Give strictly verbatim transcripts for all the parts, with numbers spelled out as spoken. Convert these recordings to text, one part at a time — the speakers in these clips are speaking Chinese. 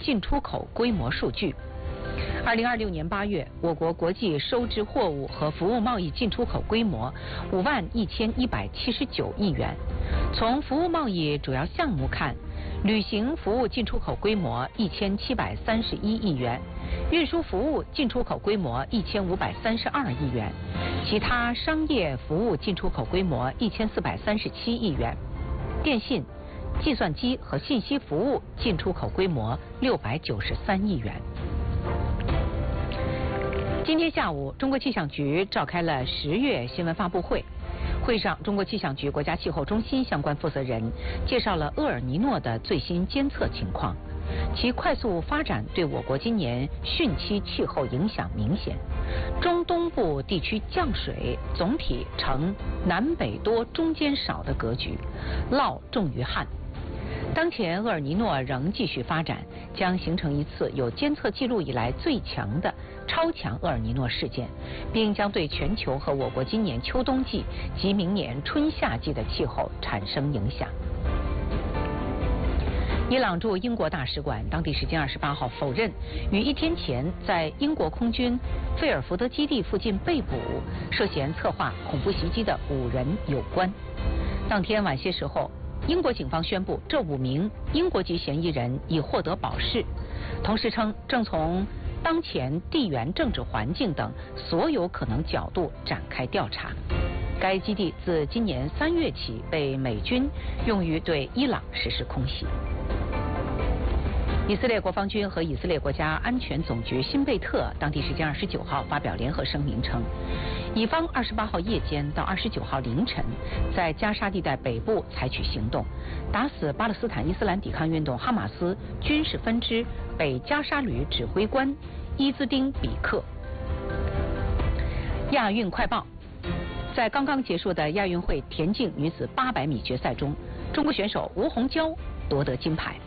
进出口规模数据。二零二六年八月，我国国际收支货物和服务贸易进出口规模五万一千一百七十九亿元。从服务贸易主要项目看，旅行服务进出口规模一千七百三十一亿元，运输服务进出口规模一千五百三十二亿元，其他商业服务进出口规模一千四百三十七亿元，电信、计算机和信息服务进出口规模六百九十三亿元。今天下午，中国气象局召开了十月新闻发布会。会上，中国气象局国家气候中心相关负责人介绍了厄尔尼诺的最新监测情况，其快速发展对我国今年汛期气候影响明显。中东部地区降水总体呈南北多中间少的格局，涝重于旱。当前厄尔尼诺仍继续发展，将形成一次有监测记录以来最强的超强厄尔尼诺事件，并将对全球和我国今年秋冬季及明年春夏季的气候产生影响。伊朗驻英国大使馆当地时间二十八号否认与一天前在英国空军费尔福德基地附近被捕、涉嫌策划恐怖袭击的五人有关。当天晚些时候，英国警方宣布，这五名英国籍嫌疑人已获得保释，同时称正从当前地缘政治环境等所有可能角度展开调查。该基地自今年三月起被美军用于对伊朗实施空袭。以色列国防军和以色列国家安全总局辛贝特当地时间二十九号发表联合声明称，以方二十八号夜间到二十九号凌晨，在加沙地带北部采取行动，打死巴勒斯坦伊斯兰抵抗运动哈马斯军事分支北加沙旅指挥官伊兹丁比克。亚运快报，在刚刚结束的亚运会田径女子八百米决赛中，中国选手吴红娇夺得金牌。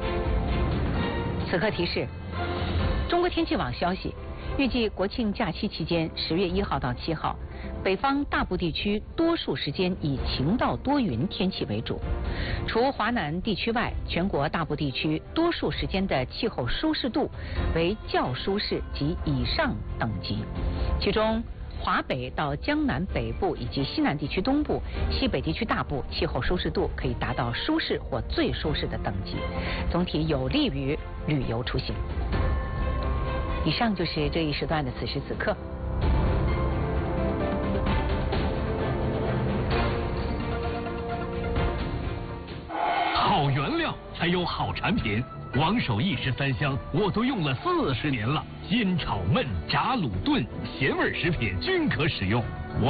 此刻提示：中国天气网消息，预计国庆假期期间，十月一号到七号，北方大部地区多数时间以晴到多云天气为主，除华南地区外，全国大部地区多数时间的气候舒适度为较舒适及以上等级，其中华北到江南北部以及西南地区东部、西北地区大部气候舒适度可以达到舒适或最舒适的等级，总体有利于旅游出行。以上就是这一时段的此时此刻。 好原料才有好产品，王守义十三香我都用了四十年了，煎炒焖炸卤炖咸味食品均可使用。